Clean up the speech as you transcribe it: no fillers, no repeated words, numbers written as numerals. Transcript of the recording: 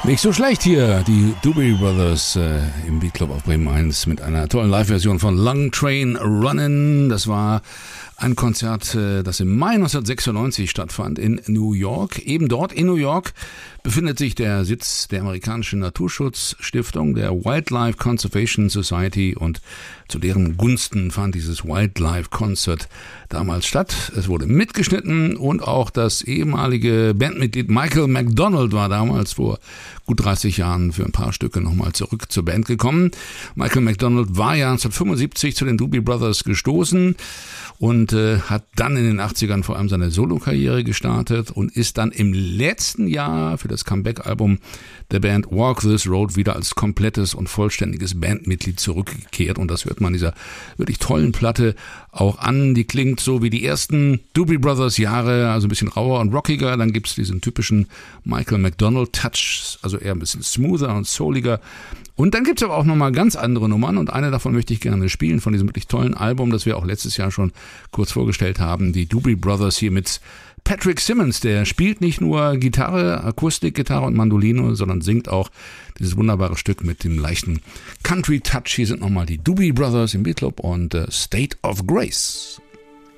Nicht so schlecht hier, die Doobie Brothers im Beatclub auf Bremen 1 mit einer tollen Live-Version von Long Train Runnin'. Das war ein Konzert, das im Mai 1996 stattfand in New York. Eben dort in New York befindet sich der Sitz der amerikanischen Naturschutzstiftung, der Wildlife Conservation Society, und zu deren Gunsten fand dieses Wildlife Concert damals statt. Es wurde mitgeschnitten und auch das ehemalige Bandmitglied Michael McDonald war damals vor gut 30 Jahren für ein paar Stücke nochmal zurück zur Band gekommen. Michael McDonald war ja 1975 zu den Doobie Brothers gestoßen und hat dann in den 80ern vor allem seine Solokarriere gestartet und ist dann im letzten Jahr für das Comeback-Album der Band Walk This Road wieder als komplettes und vollständiges Bandmitglied zurückgekehrt. Und das hört man dieser wirklich tollen Platte auch an. Die klingt so wie die ersten Doobie Brothers Jahre, also ein bisschen rauer und rockiger. Dann gibt's diesen typischen Michael McDonald Touch, also eher ein bisschen smoother und souliger. Und dann gibt's aber auch nochmal ganz andere Nummern, und eine davon möchte ich gerne spielen, von diesem wirklich tollen Album, das wir auch letztes Jahr schon kurz vorgestellt haben. Die Doobie Brothers hier mit Patrick Simmons, der spielt nicht nur Gitarre, Akustikgitarre und Mandoline, sondern singt auch dieses wunderbare Stück mit dem leichten Country-Touch. Hier sind nochmal die Doobie Brothers im Beatclub und State of Grace.